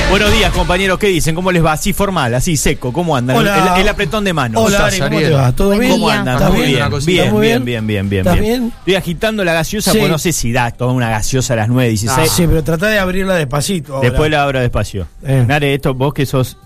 Buenos días, compañeros. ¿Qué dicen? ¿Cómo les va? Así formal, así seco. ¿Cómo andan? Hola. El apretón de mano. Hola, Ari, ¿cómo te va? ¿Todo bien? ¿Cómo andan? ¿Estás Muy bien? bien. ¿Estás bien? Estoy agitando la gaseosa, Sí. porque no sé si da toda una gaseosa a las 9:16. Sí, pero tratá de abrirla despacito ahora. Después la abro despacio. Nare, esto vos que sos...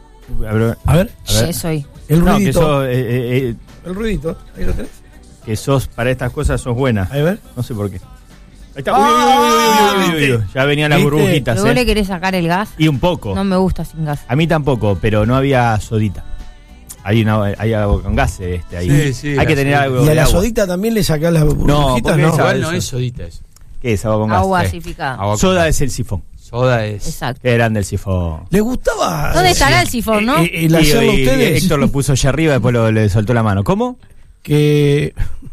A ver, Sí, soy. el No, que ruidito. sos... El ruidito, ahí lo tenés. que sos, para estas cosas sos buena. Ahí ver. No sé por qué. Ahí está. Uy. Ya venían las ¿Viste? burbujitas, ¿Luego le querés sacar el gas? Y un poco. No me gusta sin gas. A mí tampoco, pero no había sodita. Hay algo con gas ahí. Sí, Hay que tener algo ¿Y a de la agua. sodita también le sacás las burbujitas? porque No, esa- Igual no es sodita eso. ¿Qué es agua con gas? Agua Sí. gasificada. Agua con Soda gas. es el sifón. Soda es. Exacto. Qué grande el sifón. ¿Le gustaba? ¿Dónde estará el sifón, no? El hacerlo Y ustedes. Héctor lo puso allá arriba, después le soltó la mano. ¿Cómo? Que...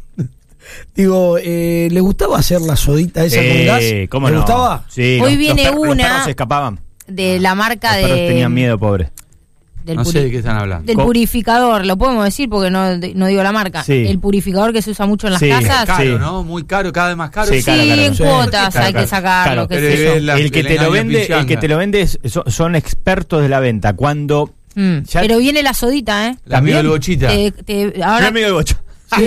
Digo, ¿le gustaba hacer la sodita esa con gas? ¿Cómo ¿Le no? gustaba? Sí, Hoy los viene perros, una- Los perros se escapaban. De la marca Los perros tenían miedo, pobre. del, No sé de qué están hablando. del purificador, lo podemos decir porque no digo la marca. Sí. El purificador que se usa mucho en las Sí. casas. Caro, Sí. ¿no? Muy caro, cada vez más caro. Sí, Sí, caro. en Sí. cuotas Caro, hay caro. que sacarlo, Claro, qué pero sé yo. es la- El que le te lo engañan vende, pichanga. el que te lo vende son expertos de la venta. Cuando ya- Pero viene la sodita, ¿eh? La amigo del Bochita. Mi Ahora amigo de Bocha.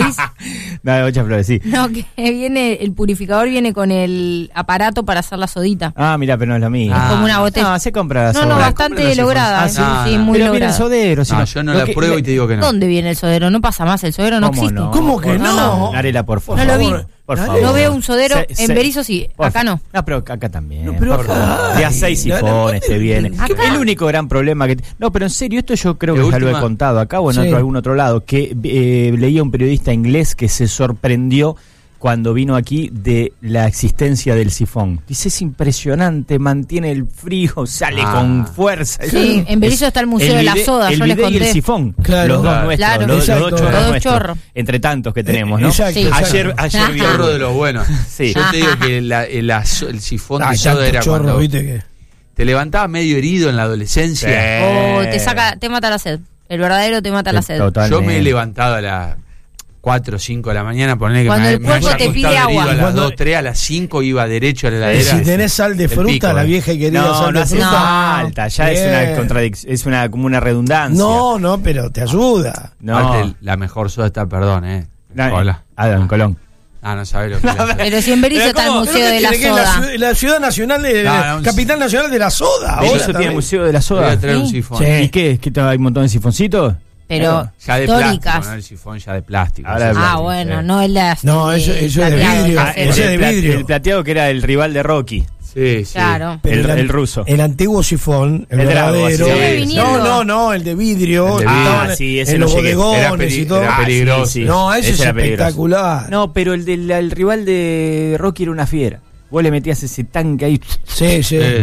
No, de Bocha Flores, sí. no, que viene el purificador viene con el aparato para hacer la sodita. Ah, mira, pero no es lo mismo. Es como una botella. No, se compra la No, soda. bastante ¿Cómo no se lograda. Ah, Sí, sí. sí, muy Pero viene el lograda. sodero. si No, yo no lo la que- pruebo y te digo que no. ¿Dónde viene el sodero? No pasa más, el sodero no ¿Cómo existe. no? ¿Cómo que no? Narela, por favor. No lo vi. Por No favor. No veo un sodero, en Berizo sí, Por acá no. favor. No, pero acá también. No, pero por acá favor. De a 6 hay. sifones te viene. Acá. El único gran problema que... No, pero en serio, esto yo creo De que ya lo he última- contado acá o en Sí. algún otro lado, que leía un periodista inglés que se sorprendió cuando vino aquí de la existencia del sifón. Dice, es impresionante, mantiene el frío, sale con fuerza. Sí, en Berizo está el Museo de la Soda, yo les bidet y el conté. sifón. Claro. Los dos Claro. nuestros, Claro. los Exacto. dos chorros Los dos nuestros. chorros. Entre tantos que tenemos, ¿no? Exacto, Sí. exacto. Ayer vi Chorro de los buenos. Sí. Yo te digo que el sifón Ah, de tanto soda era chorro, cuando viste que... te levantaba medio herido en la adolescencia. O te mata la sed. El verdadero te mata la sed. Totalmente. Yo me he levantado a las 4 o 5 de la mañana, poner que Cuando me, el me cuerpo haya te pide acostado agua. herido a las Cuando- 2, 3, a las 5 iba derecho a la Y heladera. si tenés sal de El fruta, pico, la vieja y querida No, sal no de hace fruta. falta, ya es una Bien. contradicción, es una como una redundancia. No, pero te ayuda. No. Aparte, la mejor soda está, perdón, Hola. En Colón. Ah, no sabés lo que es. Pero si en Berizo Pero está el ¿cómo? Museo de la ¿Qué tiene que Soda. la ciudad nacional de No, capital nacional de la soda. Eso Ahora tiene también. museo de la Voy soda. a traer un Sí. sifón. Sí. ¿Y qué? ¿Qué hay un montón de sifoncitos? Pero Ya de plástico, históricas. ¿no? El sifón ya de plástico. Ahora de Sí. plástico. Bueno, no es la. No, eso es de plateado, vidrio. casero. ese es de vidrio. El plateado que era el rival de Rocky. Sí, sí. Claro. Pero El ruso. El antiguo sifón, el El drago, verdadero. sí. Sigue viniendo. No, el de vidrio. El de que vidrio. estaban Sí, ese en no los llegué. bodegones y todo. Era peligroso. No, eso Ese es era peligroso. espectacular. No, pero el rival de Rocky era una fiera. Vos le metías ese tanque ahí Sí.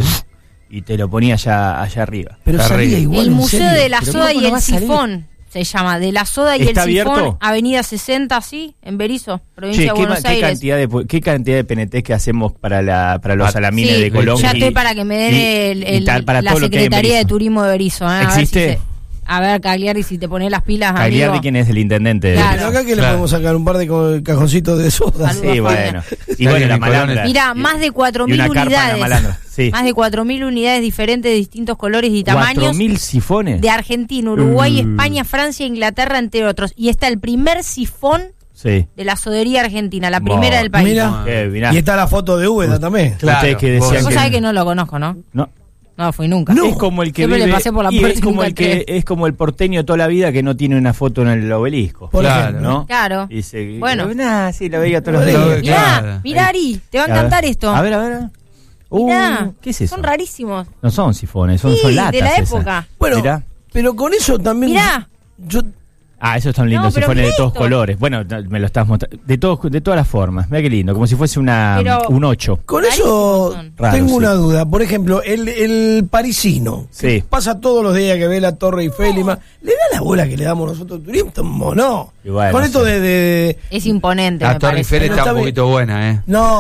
y te lo ponías allá arriba. Pero Terrible. salía igual. El en Museo serio. de la Pero Soda ¿cómo y no el va a salir? Sifón se llama. De la Soda y el ¿Está Sifón, abierto? Avenida 60, sí, en Berizo, provincia Che, de Buenos qué Aires. qué cantidad de PNTs que hacemos para los salamines Sí, de Colón. ya y- estoy para que me den y tal, para la todo lo que hay en Secretaría de Berizo. Turismo de Berizo. A ver si ¿Existe? a ver, Cagliari, si te pones las pilas, Cagliari, amigo. ¿quién es el intendente? Claro. Pero acá que le Claro. podemos sacar un par de cajoncitos de soda. Saludos. Sí, bueno. Y bueno, la malandra. Mirá, más de 4.000 Y una carpa en la unidades. malandra. Sí. Más de 4.000 unidades diferentes de distintos colores y tamaños. 4.000 sifones. De Argentina, Uruguay, España, Francia, Inglaterra, entre otros. Y está el primer sifón Sí. de la sodería argentina, la Bueno, primera del país. Mira. Mirá. Y está la foto de Úbeda también. Claro, Ustedes que vos- decían Vos que sabés que no lo conozco, ¿no? no. No fui nunca. No. Es como el que Siempre vive, le pasé por la y puerta es y como nunca el que entré. es como el porteño toda la vida que no tiene una foto en el obelisco. Por Claro. ejemplo. ¿No? Claro. Dice, Bueno. sí, lo veía todos los Bueno, días. Mirá, Claro. mirá, Ari, te va a A ver. encantar esto. A ver. Mirá, ¿Qué es eso? son rarísimos. No son sifones, son Sí, latas de la esas. época. Bueno, Mirá. pero con eso también. Mirá. Yo, Esos están lindos, No, pero sifones de mirá todos esto. colores. Bueno, me lo estás mostrando. De todas las formas. Mira qué lindo, como si fuese Pero- un 8. con Rarísimos eso son. Raro, tengo sí. una duda. Por ejemplo, el parisino, que Sí. pasa todos los días que ve la Torre Eiffel y más, ¿le da la bola que le damos nosotros turismo? No. Igual, con no esto sé. de Es imponente, La me Torre parece. Eiffel Pero está un está poquito buena, No,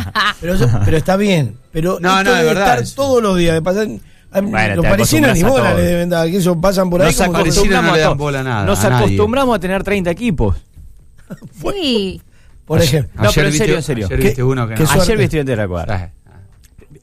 pero está bien. Pero No, esto no, de de verdad, estar es- todos los días, de pasar, Bueno, los te parisinos ni acostumbras a bola todo. le deben dar, que eso pasan por ahí Nos como parecido. acostumbramos no le a dan todo. bola a nada, Nos a nadie. acostumbramos a tener 30 equipos. Sí. por ejemplo. No, pero en viste- serio, en serio. Ayer ¿Qué- viste uno que qué no. suerte? Ayer vestí de la cuadra.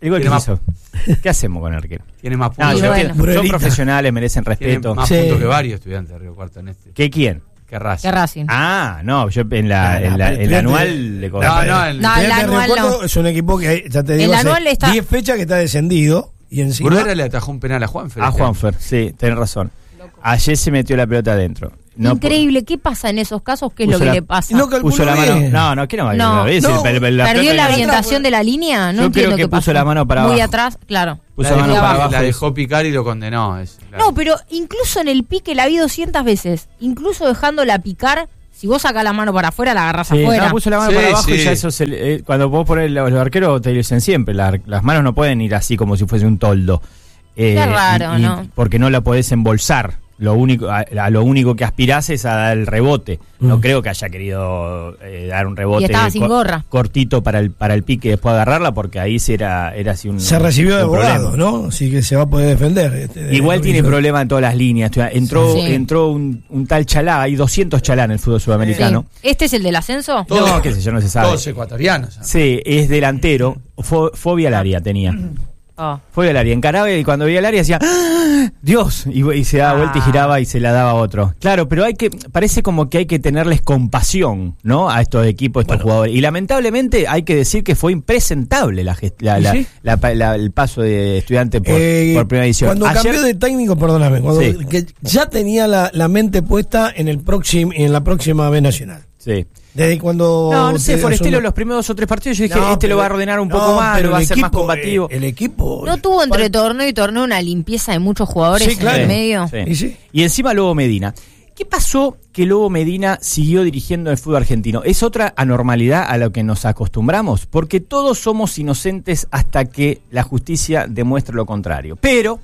El gol que Tiene hizo. ¿Qué hacemos con el arquero? Tiene más No, puntos. yo bueno. entiendo, son Brunelita. profesionales, merecen respeto. Tiene más Sí. puntos que varios estudiantes de Río Cuarto en este. ¿Qué quién? Que Racing. Que Racing. Ah, no, yo en la Estudiante- anual le No, cobro. no, el No, Estudiantes el de Río anual Cuarto no. es un equipo que, ya te digo, El hace anual está- 10 fechas que está descendido y encima... Bruera le atajó un penal a Juanfer. A Juanfer, sí, tenés razón. Ayer se metió la pelota adentro. No, Increíble. ¿Qué pasa en esos casos? ¿Qué es Puso lo que la- le pasa? No calculó puso la mano. bien. No, ¿qué no va a No. calcular? No. ¿Perdió la pelota- orientación de la línea? No Yo entiendo creo que qué puso pasó. la mano para Muy abajo. atrás, claro. Puso La la mano dejó, para abajo. la dejó picar y lo condenó. No, pero incluso en el pique la vi 200 veces. Incluso dejándola picar, si vos sacás la mano para afuera, la agarrás Sí, afuera. no, puso la mano Sí, para abajo y sí. ya eso cuando vos ponés los arqueros te dicen siempre, las manos no pueden ir así como si fuese un toldo. Qué raro, ¿no? Porque no la podés embolsar. Lo único, a lo único que aspirás es a dar el rebote. No creo que haya querido dar un rebote Y estaba sin gorra. cortito para el pique y después agarrarla, porque ahí era así un Se recibió de un abogado, problema. ¿no? Así que se va a poder defender. Igual tiene problema en todas las líneas. Entró, Sí. entró un tal Chalá, hay 200 Chalá en el fútbol sudamericano. Sí. ¿Este es el del ascenso? Todo- No, qué sé yo, no se sabe. Todos ecuatorianos. Sí, es delantero. Fobia al área tenía. Oh. Fobia al área. Encaraba y cuando veía el área decía, ¡Ah! Dios, y se daba vuelta y giraba y se la daba a otro. Claro, pero parece como que hay que tenerles compasión, ¿no? A estos equipos, estos jugadores. Y lamentablemente hay que decir que fue impresentable ¿Sí? el paso de Estudiante por primera edición. Cuando Ayer- cambió de técnico, perdóname, Sí. que ya tenía la mente puesta en la próxima B Nacional. Sí. Desde cuando... No sé, te Forestelo asumió- los primeros 2 o 3 partidos yo dije, No, este lo pero- va a ordenar un poco no, más, pero lo va a el hacer más equipo, combativo. El equipo... ¿No tuvo entre torneo y torneo una limpieza de muchos jugadores Sí, claro. en el medio? Sí. Y sí. Y encima Lobo Medina. ¿Qué pasó que Lobo Medina siguió dirigiendo el fútbol argentino? ¿Es otra anormalidad a lo que nos acostumbramos? Porque todos somos inocentes hasta que la justicia demuestre lo contrario. Pero,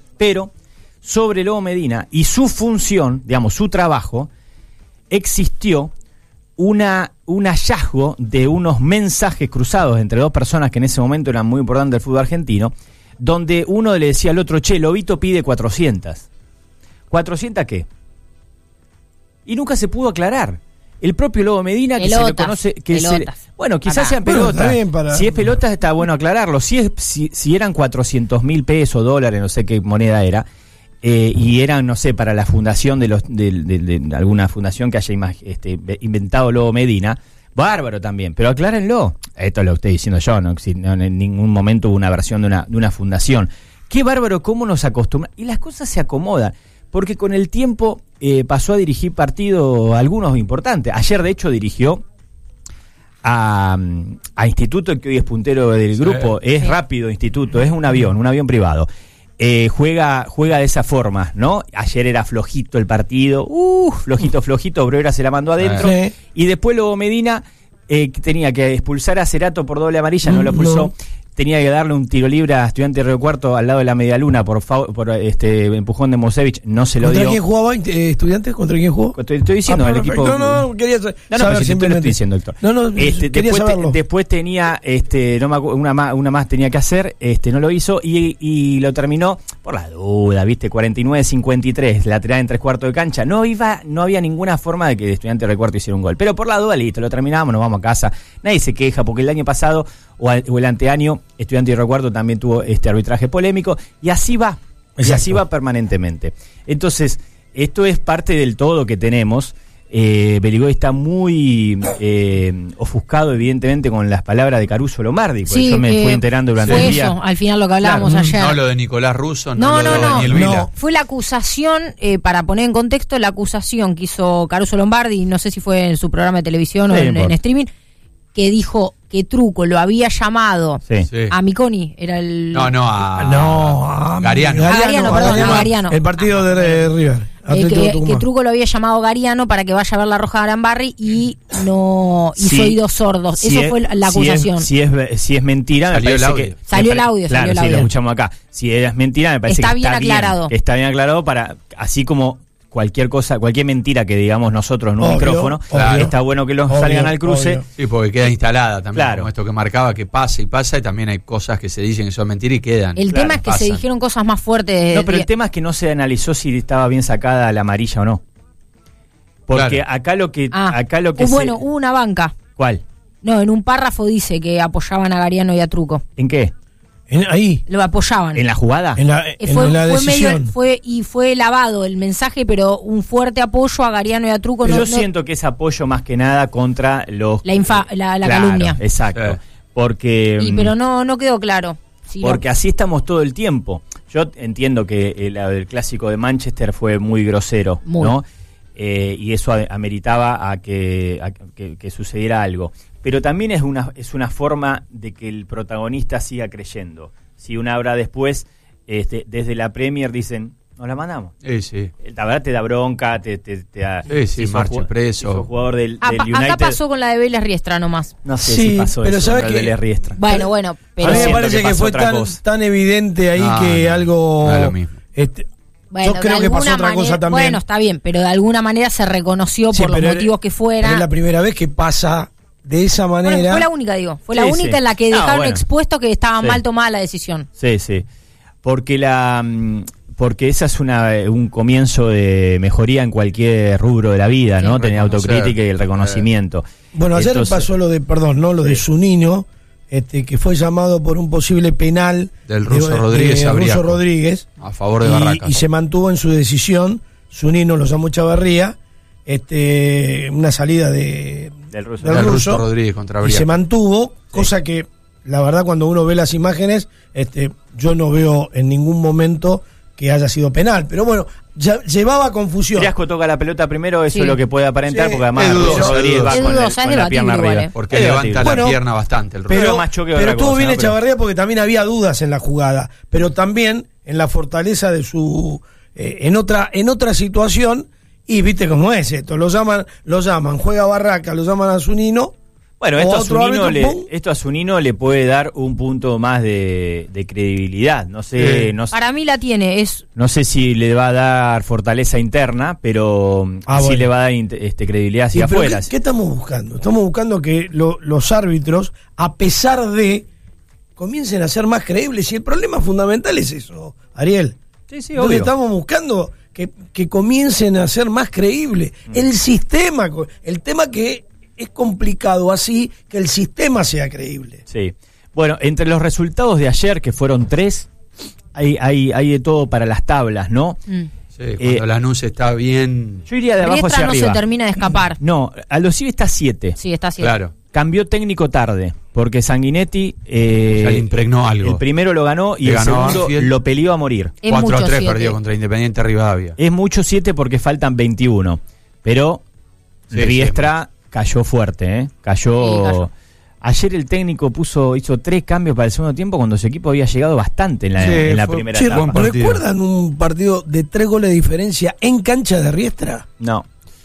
sobre Lobo Medina y su función, digamos, su trabajo, existió un hallazgo de unos mensajes cruzados entre dos personas que en ese momento eran muy importantes del fútbol argentino, donde uno le decía al otro, che, Lobito pide 400. ¿400 qué? Y nunca se pudo aclarar. El propio Lobo Medina, que se le Pelotas, conoce... pelotas. Bueno, quizás Acá. sean Bueno, pelotas. está bien para- Si es pelotas está bueno aclararlo. Si eran 400.000 pesos, dólares, no sé qué moneda era, y eran, no sé, para la fundación de alguna fundación que haya inventado Lobo Medina, bárbaro también, pero aclárenlo. Esto lo estoy diciendo yo, no en ningún momento hubo una versión de una fundación. Qué bárbaro cómo nos acostumbran. Y las cosas se acomodan, porque con el tiempo pasó a dirigir partidos, algunos importantes. Ayer, de hecho, dirigió a Instituto, que hoy es puntero del grupo. Es rápido Instituto, es un avión privado. Juega de esa forma, ¿no? Ayer era flojito el partido, flojito, Brera se la mandó adentro, Sí. y después Lobo Medina tenía que expulsar a Cerato por doble amarilla, no lo expulsó. No. Tenía que darle un tiro libre a Estudiante de Río Cuarto al lado de la medialuna por empujón de Mosevich, no se lo ¿Contra dio. quién jugaba Estudiantes? ¿Contra quién jugó? Estoy diciendo, el perfecto. equipo... No, quería No, saber pero si te lo simplemente. estoy diciendo, Héctor. No, quería saberlo. Después tenía, no me acuerdo, una más tenía que hacer, no lo hizo y lo terminó por la duda, ¿viste? 49-53, lateral en 3/4 de cancha. No había ninguna forma de que Estudiante de Río Cuarto hiciera un gol. Pero por la duda, listo, lo terminamos, nos vamos a casa. Nadie se queja porque el año pasado o el anteaño, Estudiante de Río Cuarto también tuvo este arbitraje polémico y así va. Y Exacto. así va permanentemente. Entonces, esto es parte del todo que tenemos. Beligoy está muy ofuscado, evidentemente, con las palabras de Caruso Lombardi, porque yo me fui enterando durante fue el día. eso, al final lo que hablábamos Claro. ayer. No lo de Nicolás Russo, No, lo de no. Daniel Vila. No. Fue la acusación, para poner en contexto, la acusación que hizo Caruso Lombardi, no sé si fue en su programa de televisión o Sí, en streaming, que dijo que Truco lo había llamado Sí. Sí. a Miconi, era el... a Gariano. Gariano, perdón, a Gariano. El partido de River. Atlético que Tucumán. Truco lo había llamado Gariano para que vaya a ver la Roja de Arambarri y no hizo Sí. oídos sordos. Eso fue la acusación. Si es mentira, Salió me el parece audio. que... Salió el audio, Claro, salió el sí, lo audio. escuchamos acá. Si es mentira, me parece Está que bien aclarado. que está bien aclarado para, así como cualquier cosa, cualquier mentira que digamos nosotros en un Obvio, micrófono, obvio. está bueno que los Obvio, salgan al cruce. obvio. Sí, porque queda instalada también, Claro. como esto que marcaba que pasa y pasa, y también hay cosas que se dicen que son mentiras y quedan. El Claro, tema es que se pasan. dijeron cosas más fuertes. No, pero el tema es que no se analizó si estaba bien sacada la amarilla o no. Porque Claro. acá lo que Bueno, hubo una banca. ¿Cuál? No, en un párrafo dice que apoyaban a Gariano y a Truco. ¿En qué? Ahí. Lo apoyaban. ¿En la jugada? En la decisión. Fue lavado el mensaje, pero un fuerte apoyo a Gariano y a Truco. Yo siento que es apoyo más que nada contra los... La calumnia. Exacto. Porque... pero no quedó claro. Porque así estamos todo el tiempo. Yo entiendo que el clásico de Manchester fue muy grosero, ¿no? Y eso ameritaba a que sucediera algo. Pero también es una forma de que el protagonista siga creyendo. Si una hora después, desde la Premier dicen, nos la mandamos. Sí. La verdad te da bronca, te marcha preso. Jugador del United. Acá pasó con la de Vélez Riestra nomás. No sé si pasó pero eso sabes con la de Vélez Riestra. Bueno, pero... A mí me parece que fue tan evidente ahí que algo... No es lo mismo. Bueno, yo creo que pasó otra cosa también. Bueno, está bien, pero de alguna manera se reconoció por los motivos que fuera. Es la primera vez que pasa de esa manera. Bueno, fue la única, digo. Fue la única en la que dejaron expuesto que estaba mal tomada la decisión. Sí. Porque esa es un comienzo de mejoría en cualquier rubro de la vida, ¿no? Tener autocrítica y el reconocimiento. Bueno, ayer pasó lo de Zunino, que fue llamado por un posible penal del Ruso Rodríguez a favor de Barracas. Y se mantuvo en su decisión. Zunino lo llamó Chavarría, una salida del Ruso Rodríguez contra Briaco. Y se mantuvo, cosa que la verdad cuando uno ve las imágenes, yo no veo en ningún momento que haya sido penal, pero bueno, ya llevaba confusión. Briasco toca la pelota primero, eso es lo que puede aparentar, porque además Rodríguez va con la pierna arriba. Porque levanta la pierna bastante el pero estuvo bien Echavarría porque también había dudas en la jugada, pero también en la fortaleza de su en otra situación, y viste cómo es esto, lo llaman, juega Barraca, lo llaman a Zunino. Bueno, esto a Zunino le puede dar un punto más de credibilidad. No sé, para mí la tiene. No sé si le va a dar fortaleza interna, pero sí le va a dar credibilidad hacia afuera. ¿Qué estamos buscando? Estamos buscando que los árbitros, a pesar de, comiencen a ser más creíbles. Y el problema fundamental es eso, Ariel. Sí, obvio. Estamos buscando que comiencen a ser más creíbles. El sistema, el tema que... es complicado así que el sistema sea creíble. Sí. Bueno, entre los resultados de ayer, que fueron 3, hay de todo para las tablas, ¿no? Sí, cuando Lanús está bien... Yo iría de abajo hacia arriba. No se termina de escapar. No, Aldo Civi está 7. Sí, está 7. Claro. Cambió técnico tarde, porque Sanguinetti... ya le impregnó algo. El primero lo ganó y el segundo lo peleó a morir. 4-3 perdió contra Independiente Rivadavia. Es mucho 7 porque faltan 21. Pero Riestra... cayó fuerte, cayó. Ayer el técnico hizo 3 cambios para el segundo tiempo cuando su equipo había llegado bastante en la primera etapa. ¿Recuerdan un partido de 3 goles de diferencia en cancha de Riestra? No.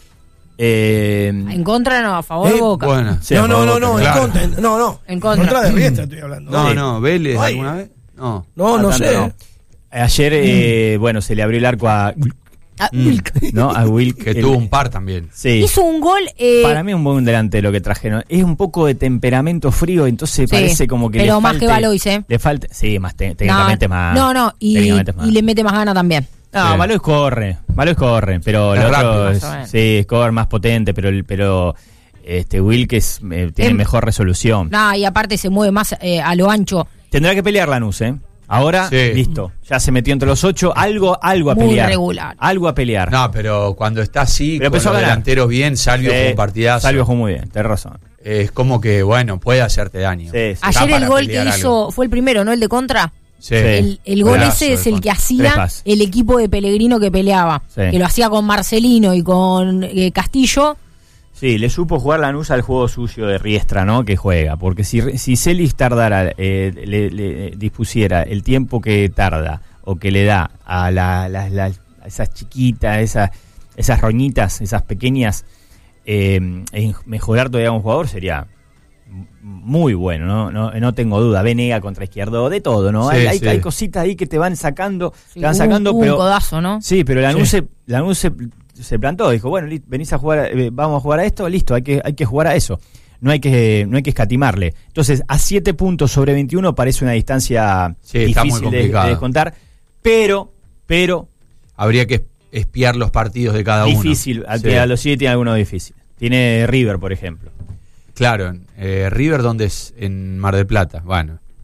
En contra no, a favor Boca. Bueno, sí, no, claro. En contra de Riestra estoy hablando. No, Vélez alguna vez. No sé. No. Ayer, se le abrió el arco a Wilk, ¿no? A Wilk, que tuvo un par también. Sí. Hizo un gol. Para mí un buen delantero que trajeron. Es un poco de temperamento frío, entonces parece como que pero más que Valois, le falta, más técnicamente más. Y le mete más gana también. No, Valois corre, pero el otro es corre más potente, pero Wilk tiene mejor resolución. Y aparte se mueve más a lo ancho. Tendrá que pelear Lanús, Ahora, listo, ya se metió entre los 8, algo a pelear. Muy regular. Algo a pelear. No, pero cuando está así, con los delanteros bien, Salvio fue un partidazo. Salvio jugó muy bien, tenés razón. Es como que, puede hacerte daño. Sí. Ayer el gol que hizo fue el primero, ¿no? El de contra. Sí. El gol ese es el que hacía el equipo de Pellegrino que peleaba. Sí. Que lo hacía con Marcelino y con Castillo. Sí, le supo jugar Lanús al juego sucio de Riestra, ¿no? Que juega, porque si Celis tardara, le dispusiera el tiempo que tarda o que le da a esas chiquitas, esas roñitas, esas pequeñas, en mejorar todavía un jugador sería muy bueno, no tengo duda. Venega contra Izquierdo, de todo, ¿no? Sí, hay cositas ahí que te van sacando, pero un codazo, ¿no? Sí, pero Lanús se plantó, dijo, bueno, venís a jugar, vamos a jugar a esto, listo, hay que jugar a eso. No hay que escatimarle. Entonces, a 7 puntos sobre 21 parece una distancia difícil de descontar, pero habría que espiar los partidos de cada uno. Difícil, a los 7 tiene algunos difíciles. Tiene River, por ejemplo. Claro, River, ¿dónde es? En Mar del Plata, bueno.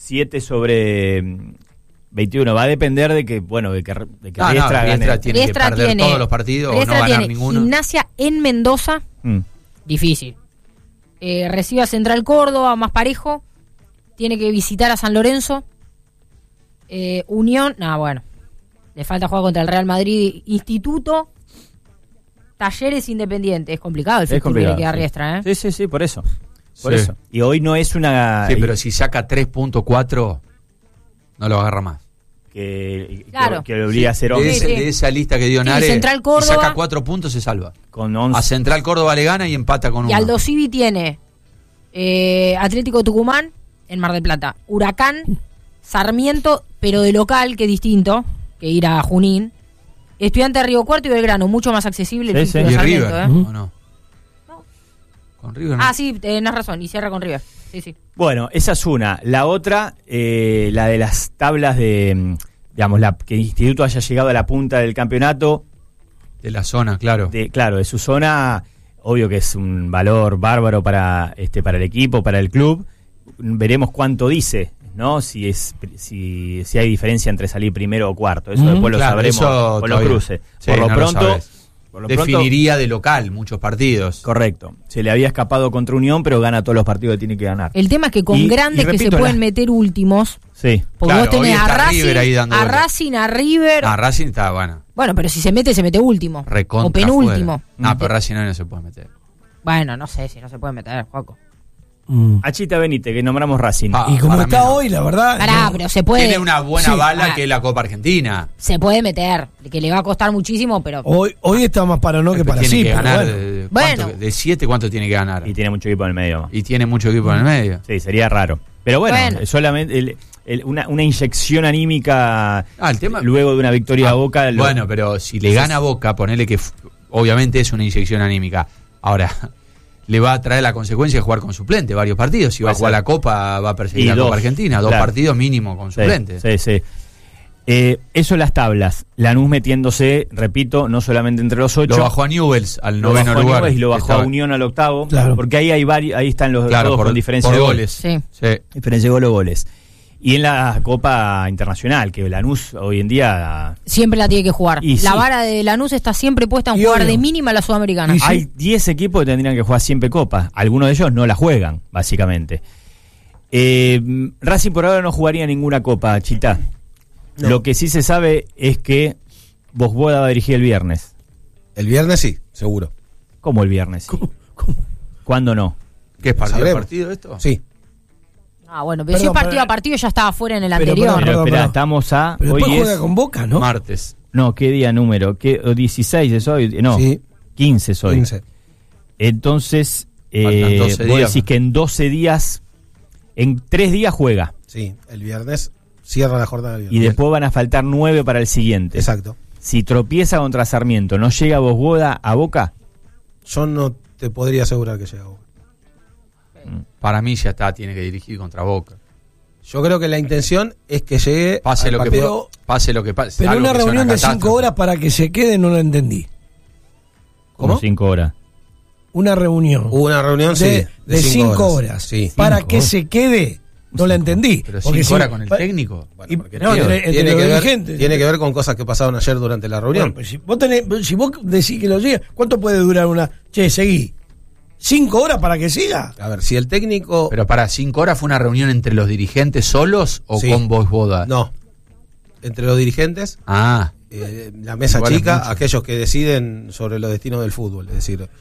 7 sobre 21. Va a depender de que Riestra gane. Riestra tiene que perder todos los partidos o no ganar ninguno. Gimnasia en Mendoza, difícil. Recibe a Central Córdoba, más parejo. Tiene que visitar a San Lorenzo. Unión, le falta jugar contra el Real Madrid. Instituto, Talleres, Independiente. Es complicado el fútbol que le queda a Riestra, ¿eh? Sí, por eso. Eso. Y hoy no es una... Sí, pero si saca 3.4, no lo agarra más. Que le obliga a hacer 11. De esa lista que dio Nare, Central Córdoba, saca 4 puntos, se salva. Con 11. A Central Córdoba le gana y empata con 1. Y Aldo Civi tiene Atlético Tucumán en Mar del Plata, Huracán, Sarmiento, pero de local, que es distinto que ir a Junín, Estudiante de Río Cuarto y Belgrano, mucho más accesible el fútbol de Sarmiento, River, ¿o no? Con River, ¿no? Sí, tenés razón, y cierra con River. Sí. Bueno, esa es una. La otra, la de las tablas de, que el instituto haya llegado a la punta del campeonato. De la zona, claro. De su zona, obvio que es un valor bárbaro para el equipo, para el club. Veremos cuánto dice, ¿no? Si hay diferencia entre salir primero o cuarto. Eso después lo sabremos con los cruces. Sí, por lo pronto definiría de local muchos partidos. Correcto. Se le había escapado contra Unión, pero gana todos los partidos que tiene que ganar. El tema es que con grandes que se pueden meter últimos. Sí. Porque vos tenés a Racing, a River. Racing está bueno. Bueno, pero si se mete último. Recontra o penúltimo. No, pero Racing no se puede meter. Bueno, no sé si no se puede meter, Joaco. Achita Benítez, que nombramos Racing. Y como está hoy, la verdad. Pero se puede. Tiene una buena bala que es la Copa Argentina. Se puede meter, que le va a costar muchísimo, pero. Hoy está más para no que para sí. Tiene que ganar. De 7, ¿cuánto tiene que ganar? Y tiene mucho equipo en el medio. En el medio. Sí, sería raro. Pero bueno. Solamente una inyección anímica luego de una victoria a Boca. Bueno, pero si le gana a Boca, ponele que obviamente es una inyección anímica. Ahora, le va a traer la consecuencia de jugar con suplente varios partidos. Si va a jugar la Copa, va a perseguir la Copa Argentina. 2 partidos mínimo con suplente. Sí. Eso las tablas. Lanús metiéndose, repito, no solamente entre los 8. Lo bajó a Newell's al 9º lugar. Y lo bajó a Unión al 8º. Claro. Porque ahí hay ahí están los todos con diferencia de goles. Sí. Diferencia de goles. Y en la Copa Internacional, que Lanús hoy en día... Siempre la tiene que jugar. La vara de Lanús está siempre puesta en jugar de mínima la Sudamericana. Hay 10 equipos que tendrían que jugar siempre Copa. Algunos de ellos no la juegan, básicamente. Racing por ahora no jugaría ninguna Copa, Chita. No. Lo que sí se sabe es que Bosboda va a dirigir el viernes. El viernes sí, seguro. ¿Cómo el viernes? Sí? ¿Cómo? ¿Cuándo no? ¿Qué es partido esto? Sí. Bueno, pero si es partido a partido ya estaba fuera en el anterior. Pero espera, estamos a... Pero hoy juega con Boca, ¿no? Martes. No, ¿qué día número? ¿Qué, 16 es hoy? No, sí. 15 es hoy. 15. Entonces, vos decís que en 12 días, en 3 días juega. Sí, el viernes cierra la jornada del viernes. Y después van a faltar 9 para el siguiente. Exacto. Si tropieza contra Sarmiento, ¿no llega Bosboda a Boca? Yo no te podría asegurar que llega a Boca. Para mí ya tiene que dirigir contra Boca. Yo creo que la intención es que llegue pase lo que pase. Pero una reunión de 5 horas para que se quede no lo entendí. ¿Cómo? 5 horas. Una reunión. Una reunión, de 5 horas. Sí. Para que se quede, no la entendí. Pero 5 horas con el técnico. Bueno, tiene que ver con cosas que pasaron ayer durante la reunión. Bueno, si vos decís que lo llega, ¿cuánto puede durar una? Seguí. 5 horas para que siga. A ver, si el técnico... Pero para 5 horas fue una reunión entre los dirigentes solos o con Bosboda. No, entre los dirigentes. La mesa chica, aquellos que deciden sobre los destinos del fútbol. Es decir,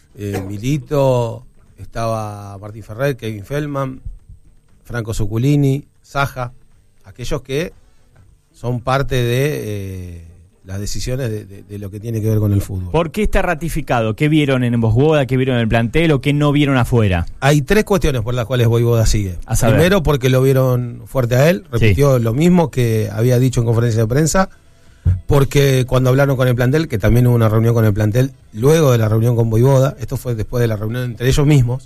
Milito, estaba Martín Ferrer, Kevin Feldman, Franco Zuculini, Saja, aquellos que son parte de... las decisiones de lo que tiene que ver con el fútbol. ¿Por qué está ratificado? ¿Qué vieron en Bosboda? ¿Qué vieron en el plantel? ¿O qué no vieron afuera? Hay 3 cuestiones por las cuales Bosboda sigue. Primero, porque lo vieron fuerte a él. Repitió lo mismo que había dicho en conferencia de prensa. Porque cuando hablaron con el plantel, que también hubo una reunión con el plantel, luego de la reunión con Bosboda, esto fue después de la reunión entre ellos mismos,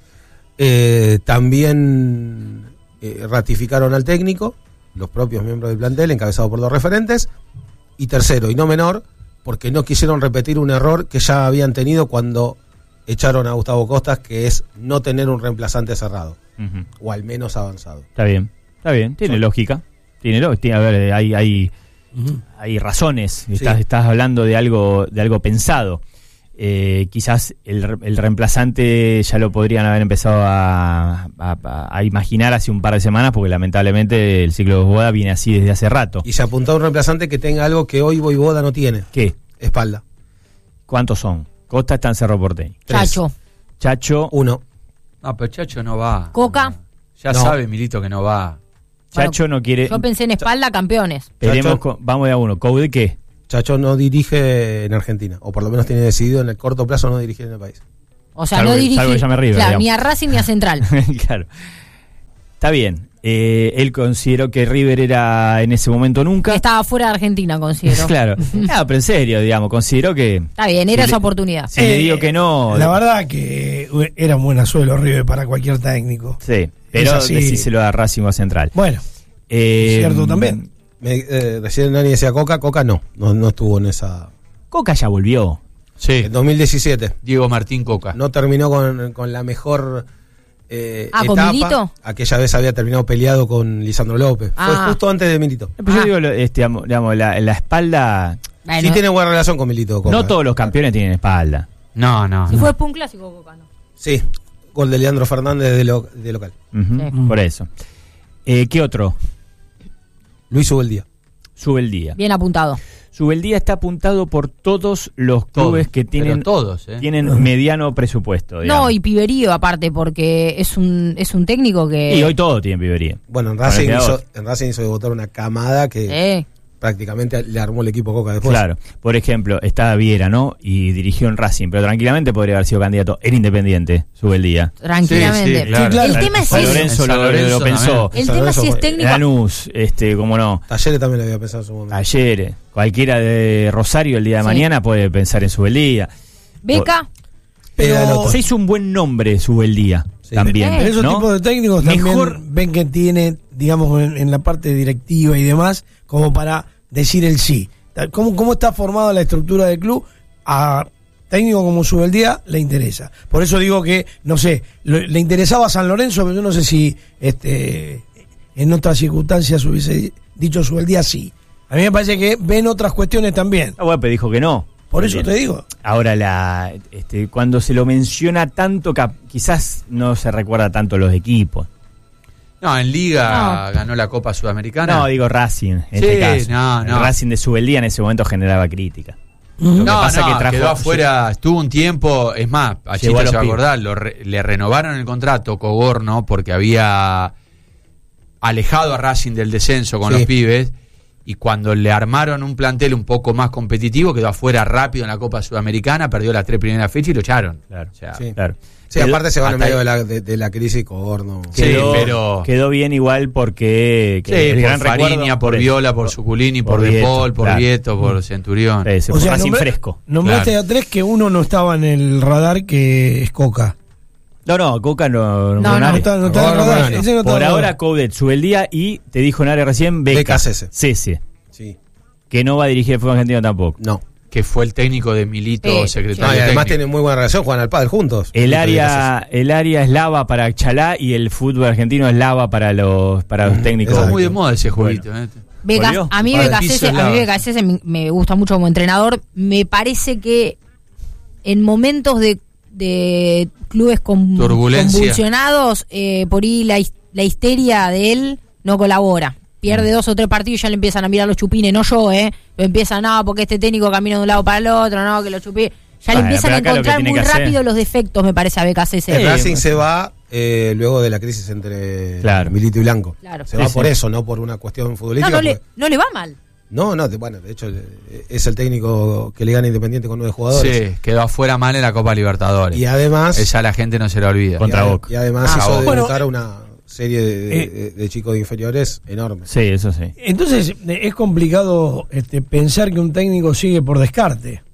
también ratificaron al técnico, los propios miembros del plantel, encabezado por 2 referentes. Y tercero, y no menor, porque no quisieron repetir un error que ya habían tenido cuando echaron a Gustavo Costas, que es no tener un reemplazante cerrado, o al menos avanzado. Está bien. Está bien, tiene lógica. A ver, hay razones. Sí. Estás hablando de algo pensado. Quizás el reemplazante ya lo podrían haber empezado a imaginar hace un par de semanas, porque lamentablemente el ciclo de Voivoda viene así desde hace rato. Y se apuntó a un reemplazante que tenga algo que hoy Voivoda no tiene. ¿Qué? Espalda. ¿Cuántos son? Costa está en Cerro Porteño. Chacho. 1. No, pero Chacho no va. Coca. Ya sabe Milito que no va. Chacho no quiere. Yo pensé en espalda, campeones. Vamos de a uno. ¿Coude qué? Chacho no dirige en Argentina, o por lo menos tiene decidido en el corto plazo no dirigir en el país. O sea, no dirige River, ni a Racing ni a Central. Claro. Está bien. Él consideró que River era en ese momento nunca. Estaba fuera de Argentina, considero. Claro. No, pero en serio, digamos, consideró que... Está bien, era esa oportunidad. Si le digo que no... La verdad que era un buen azuelo River para cualquier técnico. Sí, pero decíselo a Racing o a Central. Bueno, cierto también. Recién Nani decía Coca no estuvo en esa... Coca ya volvió. Sí. En 2017. Diego Martín Coca. No terminó con la mejor etapa. ¿Con Milito? Aquella vez había terminado peleado con Lisandro López. Fue justo antes de Milito. Pero yo digo, digamos, la espalda... Bueno, sí tiene buena relación con Milito, Coca. No todos los campeones tienen espalda. No. Si fue un clásico, Coca, ¿no? Sí, gol de Leandro Fernández de local. Uh-huh, por eso. ¿Qué otro? Luis Subeldía. Subeldía. Bien apuntado. Subeldía está apuntado por todos los clubes que tienen mediano presupuesto. Digamos. No, y Piberío aparte, porque es un técnico que... Y hoy todo tiene Piberío. Bueno, en Racing hizo debutar una camada que prácticamente le armó el equipo Coca después. Claro, por ejemplo, está Viera, ¿no? Y dirigió en Racing, pero tranquilamente podría haber sido candidato. Era Independiente, Subeldía. Tranquilamente. Sí, claro. El tema es San Lorenzo lo pensó. El tema si es técnico... Lanús, cómo no. Talleres también lo había pensado en su momento. Talleres. Cualquiera de Rosario el día de mañana puede pensar en Subeldía. Beca. Pero se hizo un buen nombre Subeldía también. Pero esos tipos de técnicos también ven que tiene, digamos, en la parte directiva y demás, como para decir el sí. ¿Cómo está formada la estructura del club? A técnico como Subeldía le interesa. Por eso digo que, no sé, le interesaba a San Lorenzo, pero yo no sé si en otras circunstancias hubiese dicho Subeldía sí. A mí me parece que ven otras cuestiones también. Pero dijo que no. Por eso te digo. Ahora, cuando se lo menciona tanto, quizás no se recuerda tanto los equipos. No, en Liga ganó la Copa Sudamericana. No, digo Racing, en este caso. El Racing de Subeldía en ese momento generaba crítica. Lo que pasa que quedó afuera, estuvo un tiempo, es más, Achita se va a acordar, le renovaron el contrato Cogorno porque había alejado a Racing del descenso con los pibes. Y cuando le armaron un plantel un poco más competitivo, quedó afuera rápido en la Copa Sudamericana, perdió las 3 primeras fechas y lo echaron. Claro. Sí, aparte se van en medio de la crisis Cogorno. Pero quedó bien igual porque el gran Fariña, por Viola, por Suculini, por De Paul, por Vieto, por Centurión. O sea, fresco. Nombraste a 3 que uno no estaba en el radar, que es Coca. No, Coca no está en el radar. Por ahora Coudet, Subeldía y te dijo Nare recién Beca Cese. Sí. Que no va a dirigir el fútbol argentino tampoco. No. Que fue el técnico de Milito, secretario. Y además tienen muy buena relación, juegan al pádel juntos. El área es lava para Chalá y el fútbol argentino es lava para los técnicos. Está muy de moda ese jueguito. A mí Beca Cese me gusta mucho como entrenador. Me parece que en momentos de clubes convulsionados, por ahí la histeria de él no colabora. Pierde 2 o 3 partidos y ya le empiezan a mirar los chupines, no yo, pero empiezan, porque este técnico camina de un lado para el otro, que los chupines. Ya le empiezan a encontrar muy rápido los defectos, me parece, a BKC. El Racing se va luego de la crisis entre Milito y Blanco. Se va por eso, no por una cuestión futbolística. No le va mal. De hecho, es el técnico que le gana Independiente con 9 jugadores. Sí, quedó afuera mal en la Copa Libertadores. Y además... Esa la gente no se la olvida. Contra Boca. Y además hizo debutar una serie de chicos inferiores enormes. Sí, eso sí. Entonces, es complicado pensar que un técnico sigue por descarte.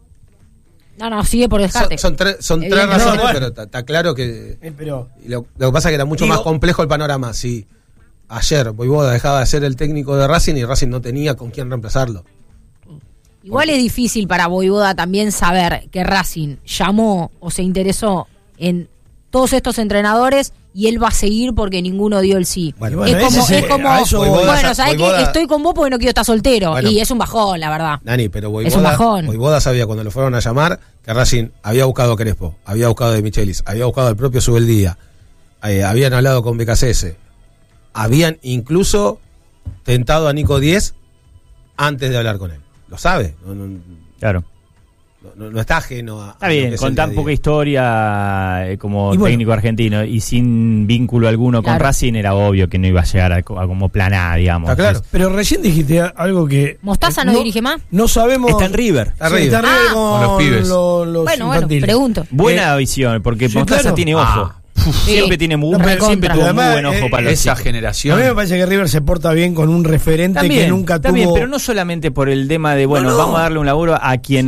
No, sigue por descarte. Son tres razones, pero está claro que... Lo que pasa es que era mucho más complejo el panorama. Si ayer Voivoda dejaba de ser el técnico de Racing y Racing no tenía con quién reemplazarlo. Igual es difícil para Voivoda también saber que Racing llamó o se interesó en todos estos entrenadores y él va a seguir porque ninguno dio el sí. Bueno, es como ¿sabes qué? Estoy con vos porque no quiero estar soltero. Bueno, y es un bajón, la verdad. Nani, pero Voivoda sabía cuando lo fueron a llamar que Racing había buscado a Crespo, había buscado a De Michelis, había buscado al propio Subeldía, habían hablado con BKCS, habían incluso tentado a Nico Díez antes de hablar con él. Lo sabe. Claro. No está ajeno a... Está bien, con tan poca historia como técnico argentino y sin vínculo alguno con Racing, era obvio que no iba a llegar a como plan A, digamos. Está claro. Pero recién dijiste algo que... ¿Mostaza no dirige más? No sabemos... Está en River. Está River con los pibes. Bueno, pregunto. Buena visión, porque Mostaza tiene ojo. Siempre tuvo muy buen ojo para esa generación. A mí me parece que River se porta bien con un referente que nunca tuvo. También, pero no solamente por el tema de vamos a darle un laburo a quien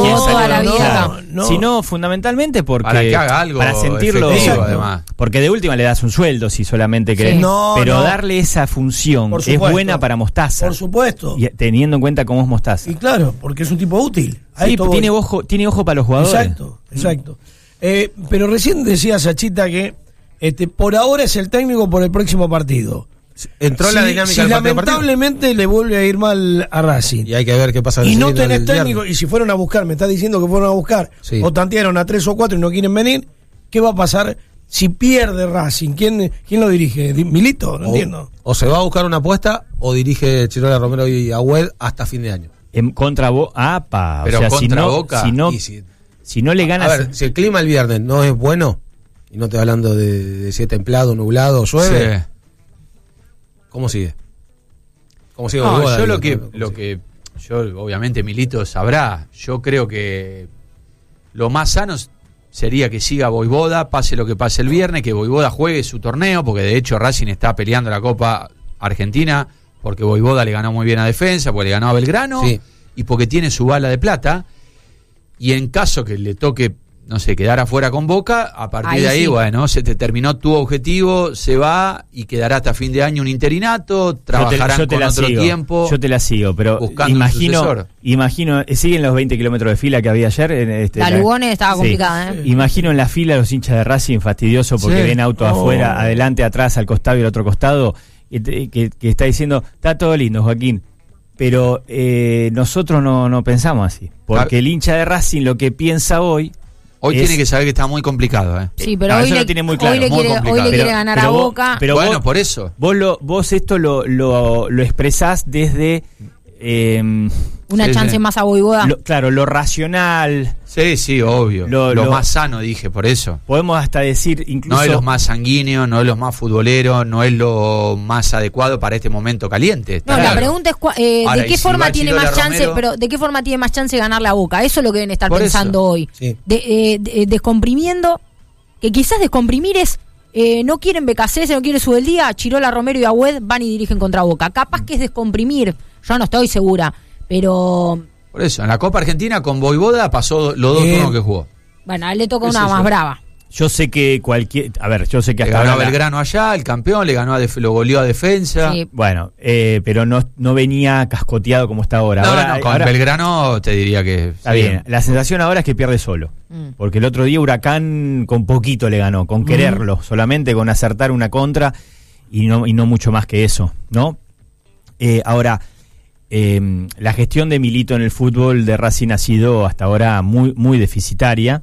salió, sino fundamentalmente porque para que haga algo, para sentirlo, además. Porque de última le das un sueldo si solamente querés, pero darle esa función es buena para Mostaza. Por supuesto. Y teniendo en cuenta cómo es Mostaza. Y claro, porque es un tipo útil. Sí, tiene ojo para los jugadores. Exacto. Pero recién decía Sachita que por ahora es el técnico por el próximo partido. Entró la dinámica del lamentablemente le vuelve a ir mal a Racing. Y hay que ver qué pasa. Y no tenés técnico, y si fueron a buscar, me estás diciendo que fueron a buscar, o tantearon a 3 o 4 y no quieren venir, ¿qué va a pasar si pierde Racing? ¿Quién lo dirige? ¿Milito? No entiendo. O se va a buscar una apuesta o dirige Chirola Romero y Agüed hasta fin de año. Contra Boca. Pero contra Boca. Si no le ganas... A ver, si el clima el viernes no es bueno, y no estoy hablando de si es templado, nublado, llueve, ¿cómo sigue? ¿Cómo sigue? Yo lo que yo obviamente Milito sabrá, yo creo que lo más sano sería que siga Voivoda, pase lo que pase el viernes, que Voivoda juegue su torneo, porque de hecho Racing está peleando la Copa Argentina, porque Voivoda le ganó muy bien a Defensa, porque le ganó a Belgrano, y porque tiene su bala de plata. Y en caso que le toque, no sé, quedar afuera con Boca, a partir de ahí, se te terminó tu objetivo, se va y quedará hasta fin de año un interinato, trabajarán con otro tiempo. Yo te la sigo, pero imagino, siguen los 20 kilómetros de fila que había ayer. La Lugones estaba complicada, Imagino en la fila los hinchas de Racing fastidioso porque ven autos afuera, adelante, atrás, al costado y al otro costado, que está diciendo, está todo lindo, Joaquín. Pero nosotros no pensamos así. Porque el hincha de Racing lo que piensa hoy tiene que saber que está muy complicado. Sí, pero hoy le quiere ganar a Boca. Pero bueno, por eso. Vos esto lo expresás desde... una chance más a Voivoda. Claro, lo racional. Sí, obvio. Lo más sano, dije, por eso. Podemos hasta decir incluso... No es lo más sanguíneo, no es lo más futbolero, no es lo más adecuado para este momento caliente. La pregunta es de qué forma tiene más chance, pero ¿de qué forma tiene más chance de ganarle a Boca? Eso es lo que deben estar pensando hoy. Sí. Descomprimiendo, que quizás descomprimir es... no quieren BKC, no quiere Subeldía, Chirola, Romero y Agüed van y dirigen contra Boca. Capaz que es descomprimir, yo no estoy segura, pero... Por eso, en la Copa Argentina con Voivoda pasó los 2 turnos que jugó. Bueno, a él le toca una más brava. Yo sé que yo sé que hasta le ganó a Belgrano allá, el campeón, lo goleó a Defensa. Sí. Bueno, pero no venía cascoteado como está ahora. Con Belgrano te diría que... Está bien, la sensación ahora es que pierde solo. Porque el otro día Huracán con poquito le ganó, con quererlo, solamente con acertar una contra y no mucho más que eso, ¿no? Ahora, la gestión de Milito en el fútbol de Racing ha sido hasta ahora muy, muy deficitaria.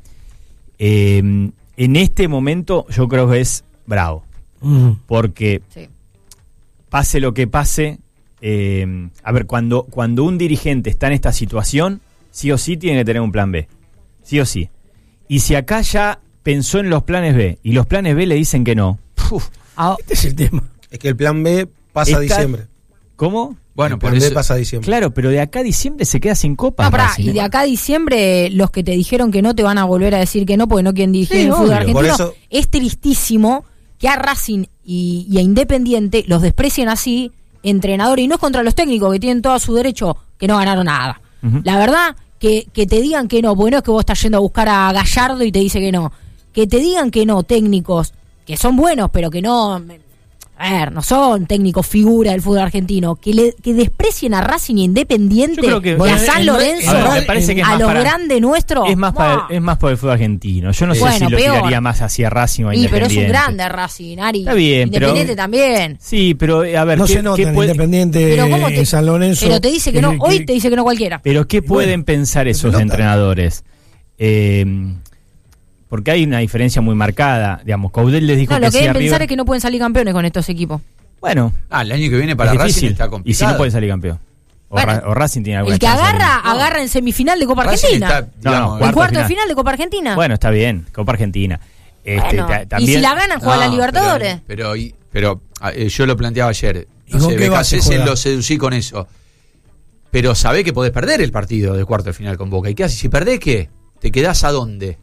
En este momento yo creo que es bravo, porque pase lo que pase, a ver, cuando un dirigente está en esta situación, sí o sí tiene que tener un plan B, sí o sí. Y si acá ya pensó en los planes B y los planes B le dicen que no, este es el tema. Es que el plan B pasa a diciembre. ¿Cómo? Bueno, por eso pasa a diciembre. Claro, pero de acá a diciembre se queda sin copa. Y de acá a diciembre los que te dijeron que no te van a volver a decir que no porque no quieren dirigir el fútbol argentino. Es tristísimo que a Racing y a Independiente los desprecien así, entrenadores, y no es contra los técnicos que tienen todo a su derecho, que no ganaron nada. La verdad, que te digan que no, porque no es que vos estás yendo a buscar a Gallardo y te dice que no. Que te digan que no técnicos, que son buenos, pero que no... A ver, no son técnicos figura del fútbol argentino, que desprecien a Racing Independiente, a San Lorenzo, me parece que a los grandes nuestros. Es más por el fútbol argentino. Yo no sé si lo tiraría más hacia Racing o Independiente. Pero es un grande Racing, Ari. Está bien, Independiente también. Sí, pero a ver, no se nota en Independiente, San Lorenzo. Pero te dice que no, hoy te dice que no cualquiera. Pero ¿qué pueden pensar esos entrenadores? Porque hay una diferencia muy marcada. Digamos, Caudel les dijo que lo que deben pensar River... es que no pueden salir campeones con estos equipos. Bueno. El año que viene para Racing está complicado. Y si no pueden salir campeón. O Racing tiene alguna chance. El que agarra en semifinal de Copa Argentina. En cuarto de final de Copa Argentina. Bueno, está bien, Copa Argentina. También... Y si la ganan, juega la Libertadores. Pero yo lo planteaba ayer. No sé, BKC lo seducí con eso. Pero sabés que podés perder el partido de cuarto de final con Boca. ¿Y qué haces? Si perdés, ¿qué? ¿Te quedás a dónde?